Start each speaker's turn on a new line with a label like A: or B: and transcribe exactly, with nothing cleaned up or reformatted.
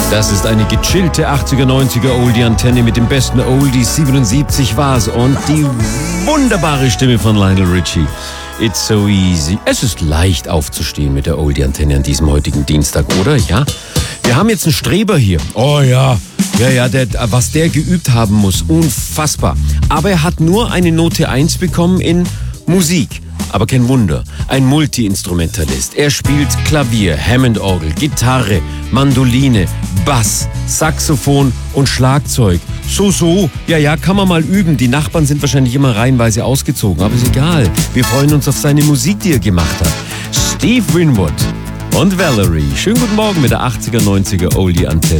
A: Das ist eine gechillte achtziger, neunziger Oldie-Antenne mit dem besten Oldies. siebenundsiebzig war's und die wunderbare Stimme von Lionel Richie. It's so easy. Es ist leicht aufzustehen mit der Oldie-Antenne an diesem heutigen Dienstag, oder? Ja? Wir haben jetzt einen Streber hier. Oh ja. Ja, ja, der, was der geübt haben muss. Unfassbar. Aber er hat nur eine Note eins bekommen in Musik. Aber kein Wunder, ein Multi-Instrumentalist. Er spielt Klavier, Hammond-Orgel, Gitarre, Mandoline, Bass, Saxophon und Schlagzeug. So, so, ja, ja, kann man mal üben. Die Nachbarn sind wahrscheinlich immer reihenweise ausgezogen, aber ist egal. Wir freuen uns auf seine Musik, die er gemacht hat. Steve Winwood und Valerie. Schönen guten Morgen mit der achtziger, neunziger Oldie-Antenne.